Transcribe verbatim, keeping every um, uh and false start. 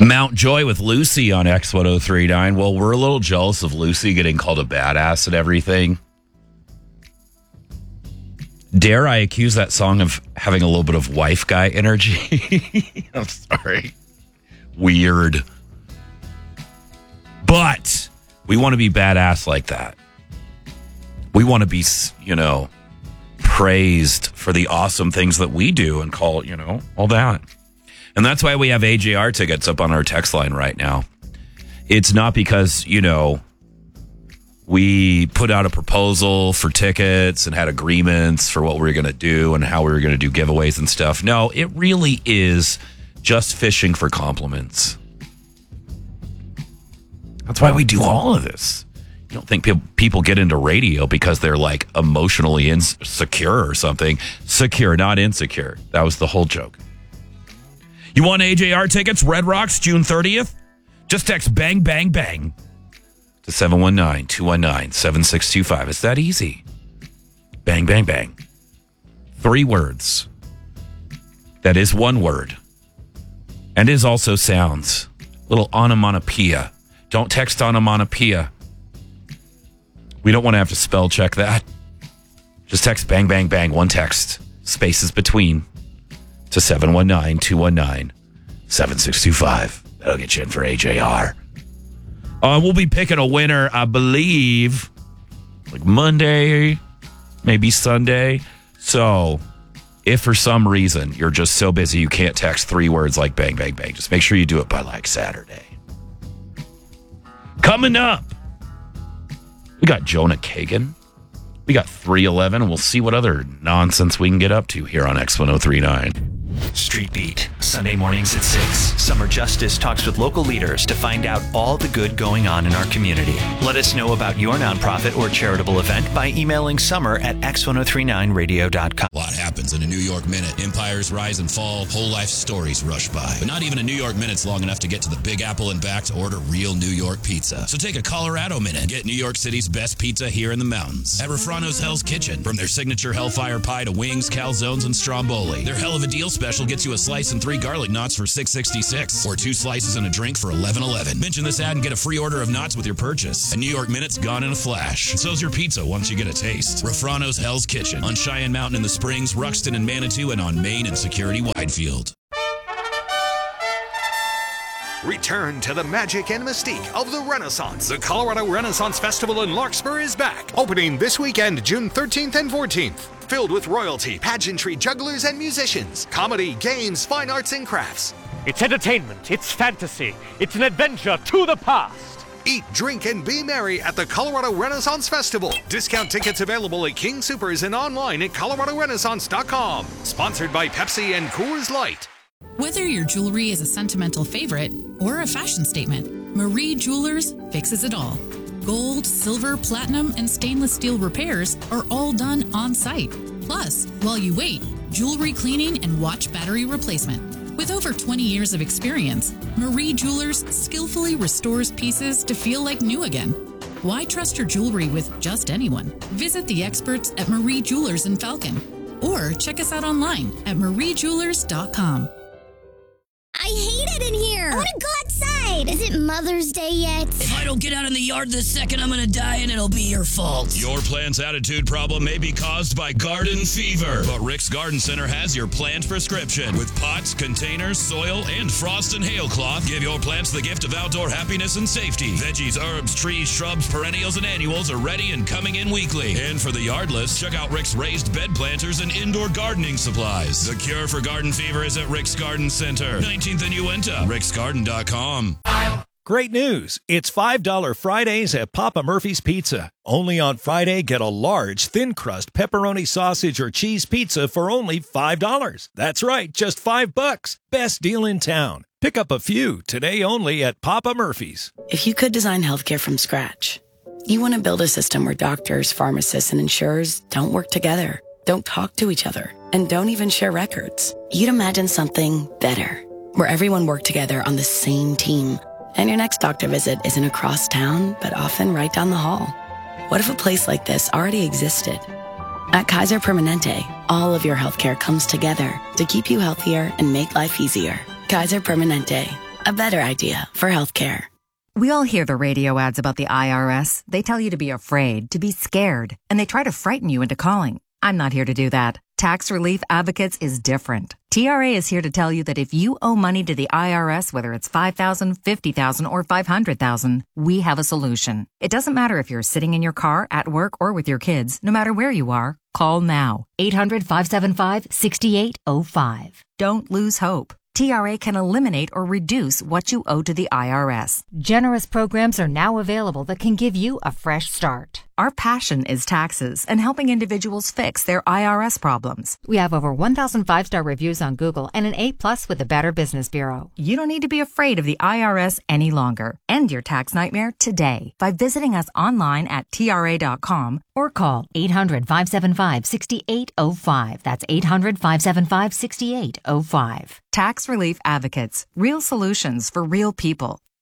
Mount Joy with Lucy on X one oh three point nine. Well, we're a little jealous of Lucy getting called a badass and everything. Dare I accuse that song of having a little bit of wife guy energy? I'm sorry. Weird. But we want to be badass like that. We want to be, you know, praised for the awesome things that we do and call, you know, all that. And that's why we have A J R tickets up on our text line right now. It's not because, you know, we put out a proposal for tickets and had agreements for what we were going to do and how we were going to do giveaways and stuff. No, it really is just fishing for compliments. That's why we do all of this. You don't think people, people get into radio because they're like emotionally insecure or something. Secure, not insecure. That was the whole joke. You want A J R tickets? Red Rocks, June thirtieth? Just text bang, bang, bang to seven one nine, two one nine, seven six two five. It's that easy. Bang, bang, bang. Three words. That is one word. And is also sounds. Little onomatopoeia. Don't text onomatopoeia. We don't want to have to spell check that. Just text bang, bang, bang. One text. Spaces between. To seven one nine, two one nine, seven six two five. That'll get you in for A J R. Uh, we'll be picking a winner, I believe, like Monday, maybe Sunday. So if for some reason you're just so busy you can't text three words like bang, bang, bang, just make sure you do it by like Saturday. Coming up, we got Jonah Kagan. We got three eleven, and we'll see what other nonsense we can get up to here on X one oh three point nine. Street Beat, Sunday mornings at six. Summer Justice talks with local leaders to find out all the good going on in our community. Let us know about your nonprofit or charitable event by emailing summer at x ten thirty-nine radio dot com. A lot happens in a New York minute. Empires rise and fall, whole life stories rush by. But not even a New York minute's long enough to get to the Big Apple and back to order real New York pizza. So take a Colorado minute. Get New York City's best pizza here in the mountains. At Refrano's Hell's Kitchen. From their signature Hellfire Pie to wings, calzones, and stromboli. Their hell of a deal special gets you a slice and three garlic knots for six sixty-six, or two slices and a drink for eleven eleven. Mention this ad and get a free order of knots with your purchase. A New York minute's gone in a flash. And so's your pizza once you get a taste. Refrano's Hell's Kitchen on Cheyenne Mountain in the Springs, Ruxton and Manitou, and on Main and Security Widefield. Return to the magic and mystique of the Renaissance. The Colorado Renaissance Festival in Larkspur is back, opening this weekend, June thirteenth and fourteenth. Filled with royalty, pageantry, jugglers, and musicians. Comedy, games, fine arts, and crafts. It's entertainment, it's fantasy, it's an adventure to the past. Eat, drink, and be merry at the Colorado Renaissance Festival. Discount tickets available at King Soopers and online at colorado renaissance dot com. Sponsored by Pepsi and Coors Light. Whether your jewelry is a sentimental favorite or a fashion statement, Marie Jewelers fixes it all. Gold, silver, platinum, and stainless steel repairs are all done on site. Plus, while you wait, jewelry cleaning and watch battery replacement. With over twenty years of experience, Marie Jewelers skillfully restores pieces to feel like new again. Why trust your jewelry with just anyone? Visit the experts at Marie Jewelers in Falcon or check us out online at marie jewelers dot com. I hate it in here. I want to go outside. Is it Mother's Day yet? If I don't get out in the yard this second, I'm going to die and it'll be your fault. Your plant's attitude problem may be caused by garden fever, but Rick's Garden Center has your plant prescription. With pots, containers, soil, and frost and hail cloth, give your plants the gift of outdoor happiness and safety. Veggies, herbs, trees, shrubs, perennials, and annuals are ready and coming in weekly. And for the yardless, check out Rick's raised bed planters and indoor gardening supplies. The cure for garden fever is at Rick's Garden Center. nineteenth and Uinta, ricks garden dot com. Great news. It's five dollar Fridays at Papa Murphy's Pizza. Only on Friday, get a large, thin-crust pepperoni sausage or cheese pizza for only five dollars. That's right, just five bucks. Best deal in town. Pick up a few today only at Papa Murphy's. If you could design healthcare from scratch, you want to build a system where doctors, pharmacists, and insurers don't work together, don't talk to each other, and don't even share records. You'd imagine something better, where everyone worked together on the same team. And your next doctor visit isn't across town, but often right down the hall. What if a place like this already existed? At Kaiser Permanente, all of your healthcare comes together to keep you healthier and make life easier. Kaiser Permanente. a better idea for healthcare. We all hear the radio ads about the I R S. They tell you to be afraid, to be scared, and they try to frighten you into calling. I'm not here to do that. Tax Relief Advocates is different. T R A is here to tell you that if you owe money to the I R S, whether it's five thousand dollars, fifty thousand dollars, or five hundred thousand dollars, we have a solution. It doesn't matter if you're sitting in your car, at work, or with your kids. No matter where you are, call now. eight hundred, five seven five, six eight zero five. Don't lose hope. T R A can eliminate or reduce what you owe to the I R S. Generous programs are now available that can give you a fresh start. Our passion is taxes and helping individuals fix their I R S problems. We have over one thousand five-star reviews on Google and an A plus with the Better Business Bureau. You don't need to be afraid of the I R S any longer. End your tax nightmare today by visiting us online at T R A dot com or call eight hundred, five seven five, six eight zero five. That's eight hundred, five seven five, six eight zero five. Tax Relief Advocates. Real solutions for real people.